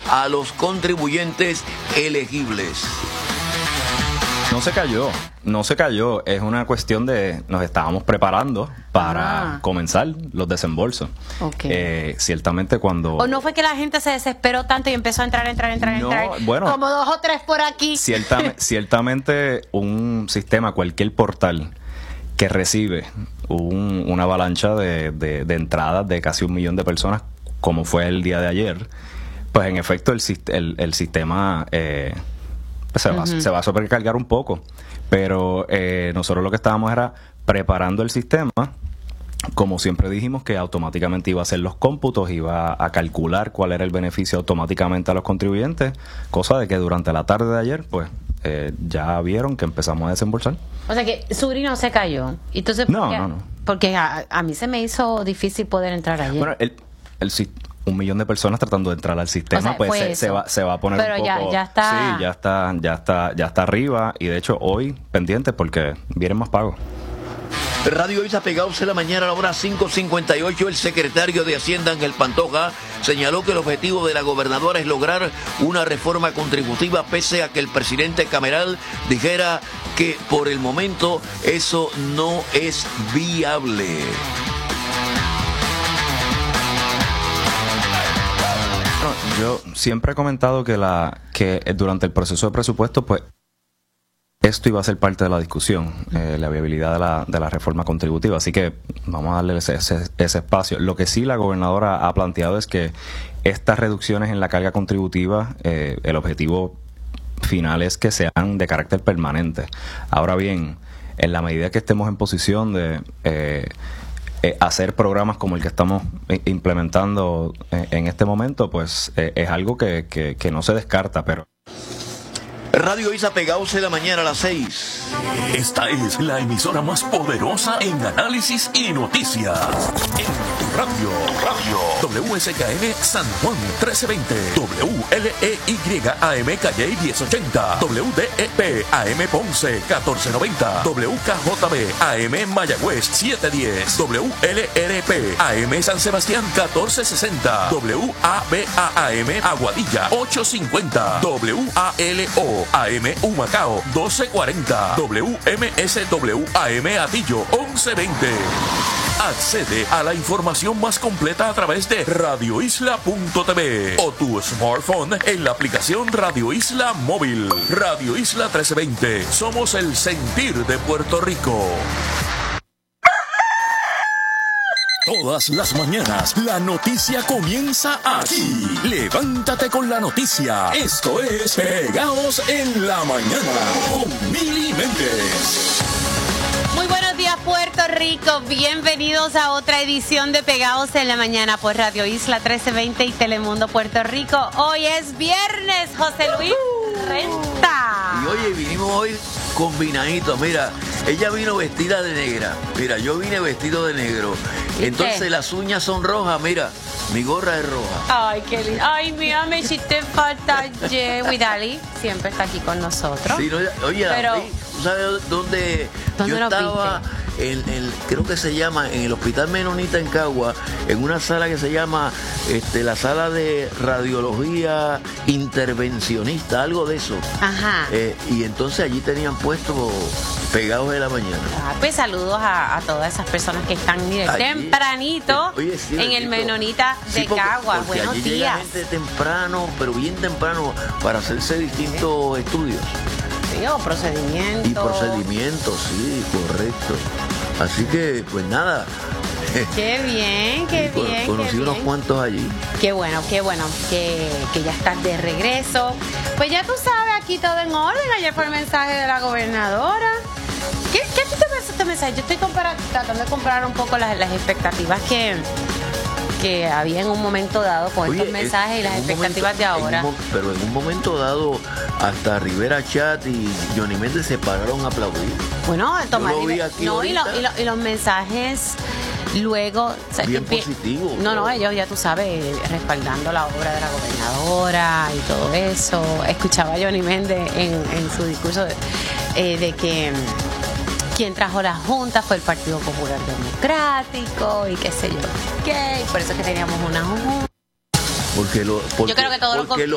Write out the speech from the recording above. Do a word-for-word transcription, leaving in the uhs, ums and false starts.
a los contribuyentes elegibles. No se cayó, no se cayó. Es una cuestión de nos estábamos preparando para ah. comenzar los desembolsos. Okay. Eh, ciertamente cuando... ¿O no fue que la gente se desesperó tanto y empezó a entrar, entrar, entrar, no, entrar? Bueno, como dos o tres por aquí. Ciertam- ciertamente un sistema, cualquier portal que recibe un, una avalancha de, de, de entradas de casi un millón de personas, como fue el día de ayer, pues en efecto el, el, el sistema... Eh, Se va, uh-huh. se va a sobrecargar un poco, pero eh, nosotros lo que estábamos era preparando el sistema, como siempre dijimos que automáticamente iba a hacer los cómputos, iba a calcular cuál era el beneficio automáticamente a los contribuyentes, cosa de que durante la tarde de ayer pues eh, ya vieron que empezamos a desembolsar. O sea que Suri no se cayó. Entonces, no, porque, no, no. Porque a, a mí se me hizo difícil poder entrar ayer. Bueno, el, el sistema... un millón de personas tratando de entrar al sistema, o sea, pues se, se va se va a poner pero un poco... ya, ya está... Sí, ya está, ya está, ya está arriba, y de hecho hoy pendiente porque vienen más pagos. Radio Isla Pegados en la mañana a la hora cinco cincuenta y ocho. El secretario de Hacienda, Ángel Pantoja, señaló que el objetivo de la gobernadora es lograr una reforma contributiva, pese a que el presidente Cameral dijera que por el momento eso no es viable. Yo siempre he comentado que la que durante el proceso de presupuesto, pues esto iba a ser parte de la discusión, eh, la viabilidad de la, de la reforma contributiva, así que vamos a darle ese, ese, ese espacio. Lo que sí la gobernadora ha planteado es que estas reducciones en la carga contributiva, eh, el objetivo final es que sean de carácter permanente. Ahora bien, en la medida que estemos en posición de... Eh, Eh, hacer programas como el que estamos eh, implementando eh, en este momento, pues eh, es algo que, que, que no se descarta, pero... Radio Isla Pegados en la mañana a las seis. Esta es la emisora más poderosa en análisis y noticias. En tu radio, radio W S K N San Juan trece veinte, W L E Y A M Calle diez ochenta, W D E P A M Ponce catorce noventa, W K J B A M Mayagüez setecientos diez, W L R P A M San Sebastián catorce sesenta, W A B A A M Aguadilla ochocientos cincuenta, W A L O A M Humacao doce cuarenta, W M S W A M Atillo once veinte. Accede a la información más completa a través de radio isla punto t v o tu smartphone en la aplicación Radio Isla Móvil. Radio Isla trece veinte. Somos el sentir de Puerto Rico. Todas las mañanas, la noticia comienza aquí. Levántate con la noticia. Esto es Pegados en la Mañana con Mili Méndez. Muy buenos días, Puerto Rico. Bienvenidos a otra edición de Pegados en la Mañana por Radio Isla trece veinte y Telemundo Puerto Rico. Hoy es viernes, José Luis Renta. Y oye, vinimos hoy combinaditos. Mira, ella vino vestida de negra. Mira, yo vine vestido de negro. Entonces ¿qué? Las uñas son rojas, mira. Mi gorra es roja. Ay, qué lindo. Ay, mira, me hiciste falta. Widali siempre está aquí con nosotros. Sí, no, oye, pero, ¿tú sabes dónde, ¿dónde yo estaba? En, en, creo que se llama, en el Hospital Menonita en Cagua, en una sala que se llama este, la sala de radiología intervencionista, algo de eso. Ajá. Eh, y entonces allí tenían puesto Pegados de la Mañana. Ah, pues saludos a, a todas esas personas que están mire, allí, tempranito eh, oye, sí, en el Menonita de sí, porque, Cagua. Porque Buenos allí días. Llega gente temprano, pero bien temprano, para hacerse distintos estudios. Sí, o procedimientos. Y procedimientos, sí, correcto. Así que, pues nada. Qué bien, qué sí, bien. Conocí qué unos bien. cuantos allí. Qué bueno, qué bueno que, que ya estás de regreso. Pues ya tú sabes, aquí todo en orden. Ayer fue el mensaje de la gobernadora. ¿Qué, qué te parece este mensaje? Yo estoy compara- tratando de comparar un poco las, las expectativas que, que había en un momento dado con Oye, estos mensajes y las expectativas momento, de ahora. En un, pero en un momento dado, hasta Rivera Chat y Johnny Méndez se pararon a aplaudir. Bueno, Tomás, Yo lo vi aquí no, y, lo, y, lo, y los mensajes luego... O sea, bien que, positivo. No, no, ellos ya tú sabes, respaldando la obra de la gobernadora y todo eso. Escuchaba a Johnny Méndez en, en su discurso de, eh, de que quien trajo la Junta fue el Partido Popular Democrático y qué sé yo qué, y por eso es que teníamos una Junta. Porque lo, porque, Yo creo que todo lo, porque